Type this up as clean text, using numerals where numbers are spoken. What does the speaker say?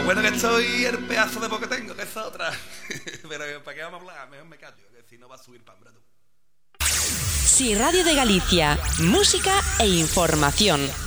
Lo bueno que estoy y el pedazo de boca que tengo, que es otra. Pero ¿para qué vamos a hablar? Mejor me callo, que si no va a subir pambra tú. Sí, Radio de Galicia, música e información.